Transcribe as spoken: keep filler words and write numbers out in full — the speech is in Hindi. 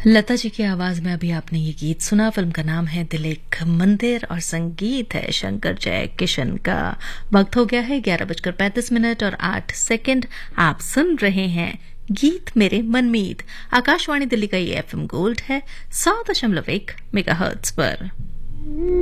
लता जी की आवाज में अभी आपने ये गीत सुना। फिल्म का नाम है दिल एक मंदिर और संगीत है शंकर जय किशन का। वक्त हो गया है ग्यारह बजकर पैंतीस मिनट और आठ सेकंड। आप सुन रहे हैं गीत मेरे मनमीत। आकाशवाणी दिल्ली का ये एफएम गोल्ड है सौ दशमलव एक मेगाहर्ट्ज पर।